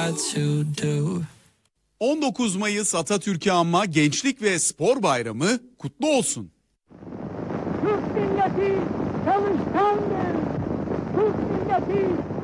got to do. 19 Mayıs Atatürk'ü anma Gençlik ve Spor Bayramı kutlu olsun. Türk milleti çalışkandır. Türk milleti